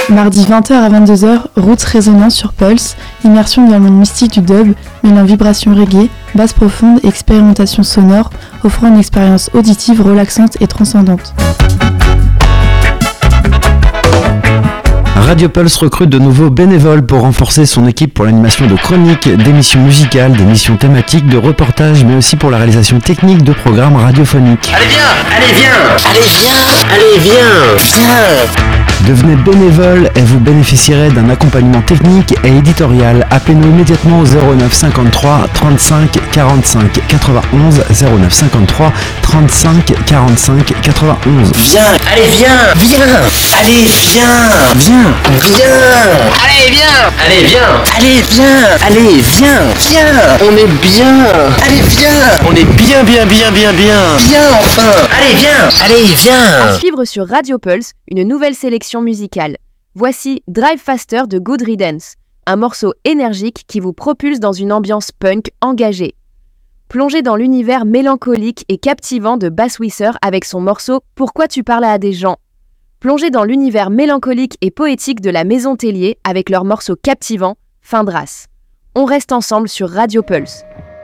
Mardi 20h à 22h, Roots Résonance sur Pulse, immersion dans le monde mystique du dub, mêlant vibration reggae, basse profonde et expérimentation sonore, offrant une expérience auditive relaxante et transcendante. Radio Pulse recrute de nouveaux bénévoles pour renforcer son équipe pour l'animation de chroniques, d'émissions musicales, d'émissions thématiques, de reportages, mais aussi pour la réalisation technique de programmes radiophoniques. Allez viens, allez viens, allez viens, allez viens, viens. Devenez bénévole et vous bénéficierez d'un accompagnement technique et éditorial. Appelez-nous immédiatement au 09 53 35 45 91 09 53 35 45 91. Viens, allez viens, viens, allez viens, viens, viens, allez viens, allez viens, allez viens, allez viens, viens, on est bien, allez viens, on est bien, viens enfin, allez viens. À suivre sur Radio Pulse, une nouvelle sélection musicale. Voici Drive Faster de Good Riddance, un morceau énergique qui vous propulse dans une ambiance punk engagée. Plongez dans l'univers mélancolique et captivant de Bass Wisser avec son morceau Pourquoi tu parles à des gens. Plongez dans l'univers mélancolique et poétique de la Maison Tellier avec leur morceau captivant Fin de race. On reste ensemble sur Radio Pulse.